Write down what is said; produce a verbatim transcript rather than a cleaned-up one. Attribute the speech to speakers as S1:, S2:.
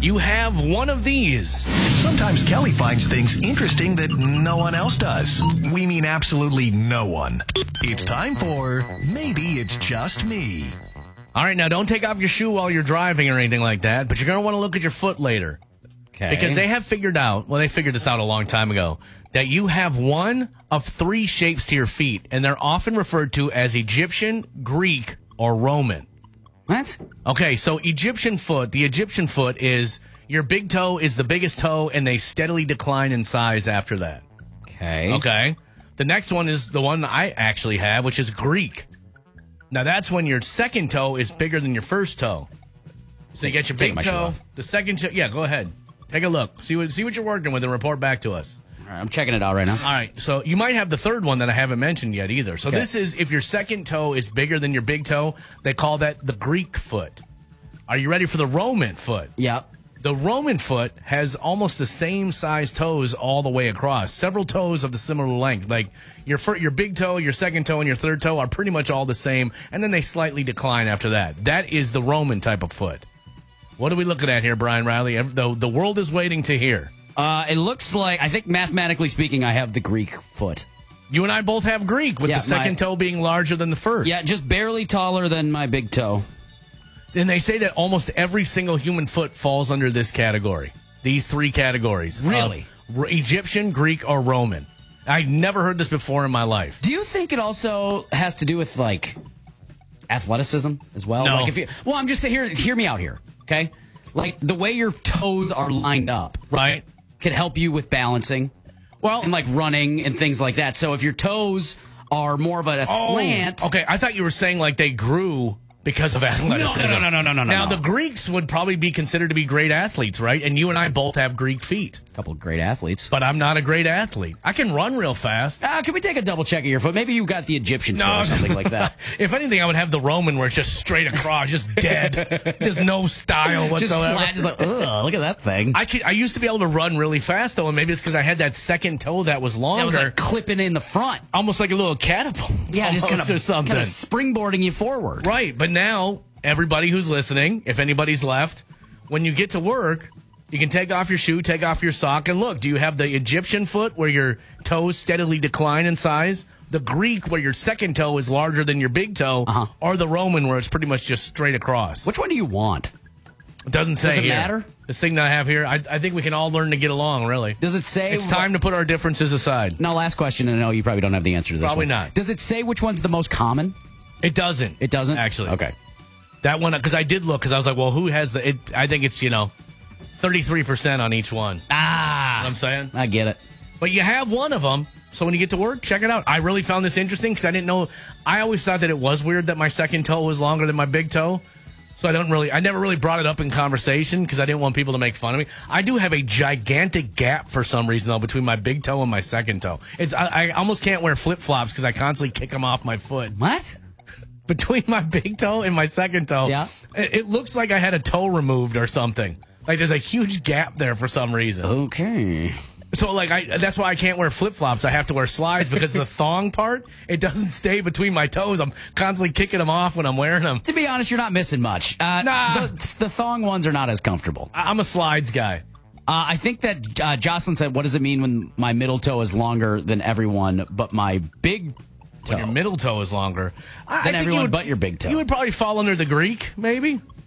S1: You have one of these.
S2: Sometimes Kelly finds things interesting that no one else does. We mean absolutely no one. It's time for Maybe It's Just Me.
S1: All right, now don't take off your shoe while you're driving or anything like that, but you're going to want to look at your foot later.
S3: Okay.
S1: Because they have figured out, well, they figured this out a long time ago, that you have one of three shapes to your feet, and they're often referred to as Egyptian, Greek, or Roman.
S3: What?
S1: Okay, so Egyptian foot, the Egyptian foot is your big toe is the biggest toe, and they steadily decline in size after that.
S3: Okay.
S1: Okay. The next one is the one I actually have, which is Greek. Now, that's when your second toe is bigger than your first toe. So you get your
S3: Take
S1: big
S3: my shoe
S1: toe,
S3: off.
S1: the second toe. Yeah, go ahead. Take a look. See what see what you're working with and report back to us.
S3: All right, I'm checking it out right now.
S1: All right, so you might have the third one that I haven't mentioned yet either. So
S3: Okay.
S1: this is if your second toe is bigger than your big toe, they call that the Greek foot. Are you ready for the Roman foot?
S3: Yeah.
S1: The Roman foot has almost the same size toes all the way across. Several toes of the similar length. Like your fir- your big toe, your second toe, and your third toe are pretty much all the same, and then they slightly decline after that. That is the Roman type of foot. What are we looking at here, Brian Riley? The, the world is waiting to hear.
S3: Uh, it looks like, I think mathematically speaking, I have the Greek foot.
S1: You and I both have Greek, with
S3: Yeah,
S1: the second
S3: my-
S1: toe being larger than the first.
S3: Yeah, just barely taller than my big toe.
S1: And they say that almost every single human foot falls under this category. These three categories.
S3: Really?
S1: Of R- Egyptian, Greek, or Roman. I'd never heard this before in my life.
S3: Do you think it also has to do with, like, athleticism as well?
S1: No.
S3: Like if you, well, I'm just saying, hear, hear me out here, okay? Like, the way your toes are lined up
S1: Right?
S3: can help you with balancing.
S1: Well,
S3: And, like, running and things like that. So if your toes are more of a, a
S1: oh,
S3: slant...
S1: Okay, I thought you were saying like they grew because of athleticism.
S3: no, no, no, no, no,
S1: Now,
S3: no.
S1: the Greeks would probably be considered to be great athletes, right? And you and I both have Greek feet.
S3: A couple of great athletes.
S1: But I'm not a great athlete. I can run real fast.
S3: Uh, can we take a double check of your foot? Maybe you got the Egyptian foot or something like that.
S1: If anything, I would have the Roman where it's just straight across, just dead. Just no style
S3: Just
S1: whatsoever.
S3: flat, just like, ugh, look at that thing.
S1: I could, I used to be able to run really fast, though, and maybe it's because I had that second toe that was longer.
S3: That was like clipping in the front.
S1: Almost like a little catapult.
S3: Yeah, just kind
S1: almost, or
S3: of
S1: something.
S3: kind of springboarding you forward.
S1: Right, but now, everybody who's listening, if anybody's left, when you get to work, you can take off your shoe, take off your sock, and look, do you have the Egyptian foot where your toes steadily decline in size, the Greek where your second toe is larger than your big toe,
S3: Uh-huh.
S1: or the Roman where it's pretty much just straight across?
S3: Which one do you want?
S1: It doesn't say
S3: Does it
S1: here.
S3: matter?
S1: This thing that I have here, I, I think we can all learn to get along, really.
S3: Does it say...
S1: It's time to put our differences aside.
S3: Now, last question, and I know you probably don't have the answer to this
S1: Probably
S3: one.
S1: not.
S3: Does it say which one's the most common?
S1: It doesn't.
S3: It doesn't?
S1: Actually.
S3: Okay.
S1: That one, because I did look, because I was like, well, who has the... It, I think it's, you know, thirty-three percent on each one. You know
S3: Ah,
S1: what I'm saying?
S3: I get it.
S1: But you have one of them, so when you get to work, check it out. I really found this interesting because I didn't know. I always thought that it was weird that my second toe was longer than my big toe. So I don't really, I never really brought it up in conversation because I didn't want people to make fun of me. I do have a gigantic gap for some reason though between my big toe and my second toe. It's I, I almost can't wear flip flops because I constantly kick them off my foot.
S3: What?
S1: Between my big toe and my second toe,
S3: Yeah.
S1: it, it looks like I had a toe removed or something. Like there's a huge gap there for some reason.
S3: Okay.
S1: So, like, I that's why I can't wear flip-flops. I have to wear slides because the thong part, it doesn't stay between my toes. I'm constantly kicking them off when I'm wearing them.
S3: To be honest, you're not missing much. Uh,
S1: Nah.
S3: The, the thong ones are not as comfortable.
S1: I- I'm a slides guy.
S3: Uh, I think that uh, Jocelyn said, what does it mean when my middle toe is longer than everyone, but my big toe?
S1: When your middle toe is longer. I, I
S3: Than
S1: think
S3: everyone
S1: you would,
S3: but your big toe.
S1: You would probably fall under the Greek, maybe.